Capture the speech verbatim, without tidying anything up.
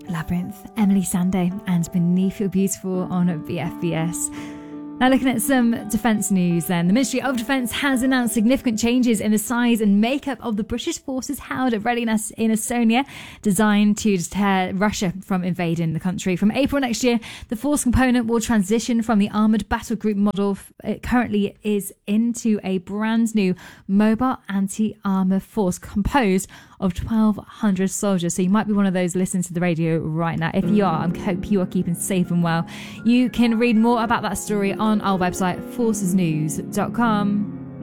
Labyrinth, Emily Sandé, and Beneath Your Beautiful on B F B S. Now, looking at some defence news then. The Ministry of Defence has announced significant changes in the size and makeup of the British forces held at readiness in Estonia, designed to deter Russia from invading the country. From April next year, the force component will transition from the armoured battle group model it currently is into a brand new mobile anti-armour force composed of twelve hundred soldiers. So you might be one of those listening to the radio right now. If you are, I hope you are keeping safe and well. You can read more about that story on our website, forces news dot com.